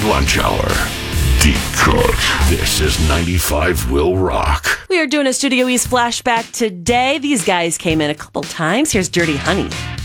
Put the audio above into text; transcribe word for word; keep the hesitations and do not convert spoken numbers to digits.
at lunch hour. Deep cut. This is ninety-five Will Rock. We are doing a Studio East flashback today. These guys came in a couple times. Here's Dirty Honey.